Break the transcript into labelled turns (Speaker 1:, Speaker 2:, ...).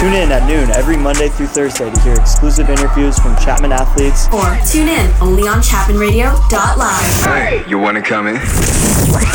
Speaker 1: Tune in at noon every Monday through Thursday to hear exclusive interviews from Chapman athletes.
Speaker 2: Or tune in only on ChapmanRadio.live.
Speaker 3: Hey, you want to come in?